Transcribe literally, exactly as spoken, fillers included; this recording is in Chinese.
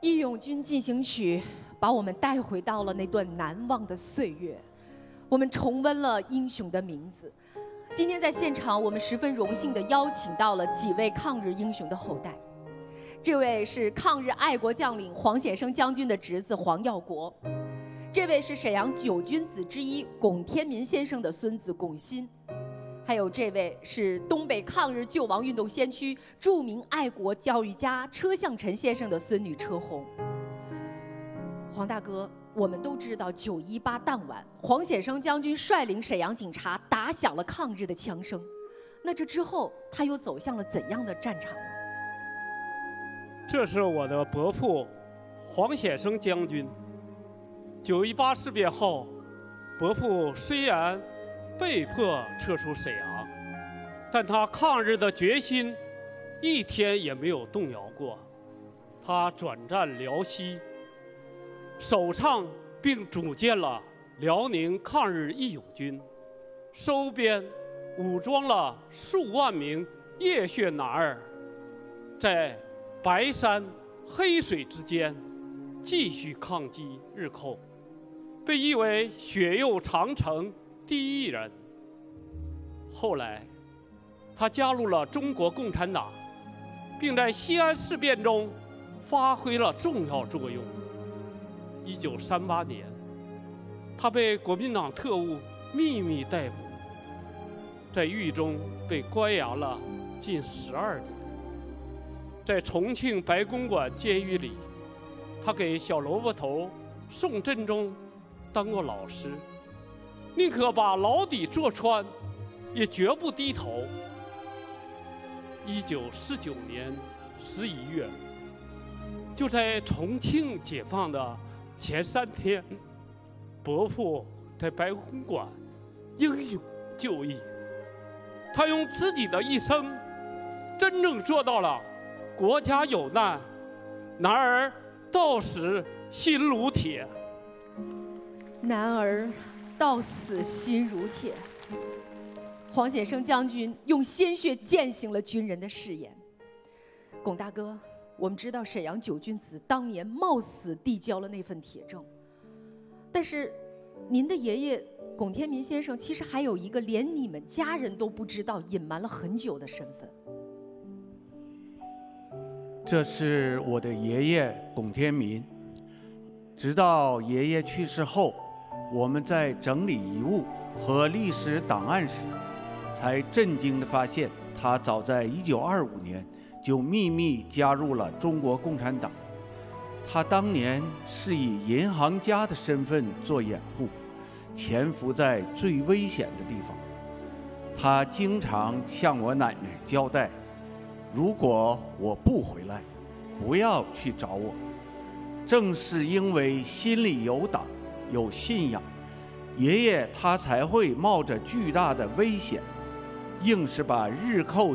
义勇军进行曲把我们带回到了那段难忘的岁月，我们重温了英雄的名字。今天在现场，我们十分荣幸地邀请到了几位抗日英雄的后代。这位是抗日爱国将领黄显生将军的侄子黄耀国，这位是沈阳九君子之一龚天民先生的孙子龚欣，还有这位是东北抗日救亡运动先驱、著名爱国教育家车向陈先生的孙女车红。黄大哥，我们都知道九一八当晚，黄显生将军率领沈阳警察打响了抗日的枪声。那这之后，他又走向了怎样的战场呢？ 这是我的伯父黄显生将军。九一八事变后，伯父虽然被迫撤出沈阳，但他抗日的决心一天也没有动摇过。他转战辽西，首倡并组建了辽宁抗日义勇军，收编武装了数万名热血男儿，在白山黑水之间继续抗击日寇，被誉为血肉长城第一人。后来他加入了中国共产党，并在西安事变中发挥了重要作用。一九三八年，他被国民党特务秘密逮捕，在狱中被关押了近十二年。在重庆白公馆监狱里，他给小萝卜头宋振中当过老师，宁可把牢底坐穿，也绝不低头。一九四九年十一月，就在重庆解放的前三天，伯父在白公馆英勇就义。他用自己的一生，真正做到了国家有难，男儿到死心如铁。 男儿到死心如铁。黄显生将军用鲜血践行了军人的誓言。龚大哥，我们知道沈阳九君子当年冒死递交了那份铁证，但是您的爷爷龚天民先生其实还有一个连你们家人都不知道、隐瞒了很久的身份。 这是我的爷爷龚天民。直到爷爷去世后，我们在整理遗物和历史档案时，才震惊地发现，他早在一九二五年就秘密加入了中国共产党。他当年是以银行家的身份做掩护，潜伏在最危险的地方。他经常向我奶奶交代，如果我不回来，不要去找我。正是因为心里有党、有信仰，爷爷他才会冒着巨大的危险，硬是把日寇